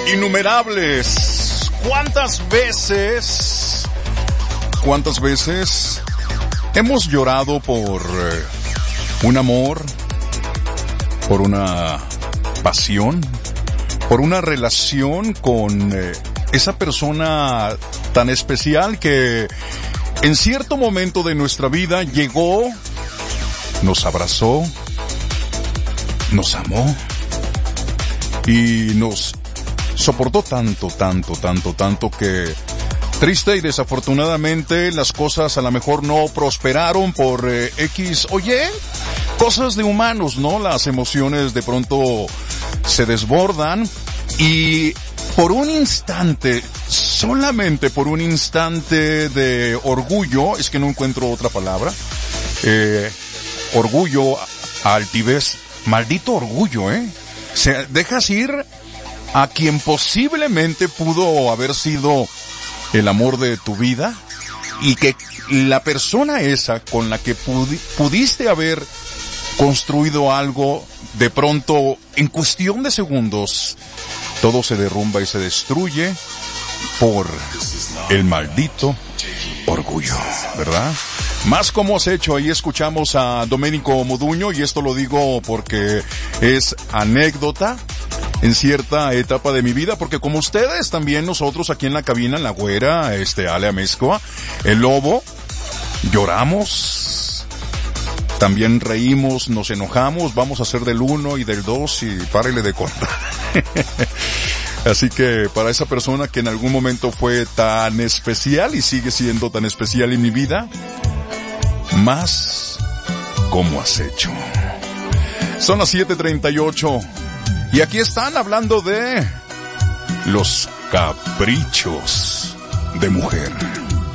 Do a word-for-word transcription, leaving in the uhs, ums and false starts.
innumerables. ¿Cuántas veces, cuántas veces hemos llorado por eh, un amor, por una pasión, por una relación con eh, esa persona tan especial que en cierto momento de nuestra vida llegó, nos abrazó, nos amó y nos soportó tanto, tanto, tanto, tanto que triste y desafortunadamente las cosas a lo mejor no prosperaron por eh, X o Y, cosas de humanos, ¿no? Las emociones de pronto se desbordan y por un instante, solamente por un instante de orgullo, es que no encuentro otra palabra, eh, orgullo, altivez, maldito orgullo, ¿eh? Se dejas ir a quien posiblemente pudo haber sido el amor de tu vida y que la persona esa con la que pudi- pudiste haber construido algo, de pronto, en cuestión de segundos, todo se derrumba y se destruye por el maldito orgullo, ¿verdad? Más como has hecho, ahí escuchamos a Domenico Moduño y esto lo digo porque es anécdota en cierta etapa de mi vida, porque como ustedes, también nosotros aquí en la cabina, en La Güera, este, Ale Amezcoa, El Lobo, lloramos, también reímos, nos enojamos, vamos a hacer del uno y del dos y párele de contar. Así que para esa persona que en algún momento fue tan especial y sigue siendo tan especial en mi vida, más como has hecho. Son las siete treinta y ocho. Y aquí están hablando de los caprichos de mujer.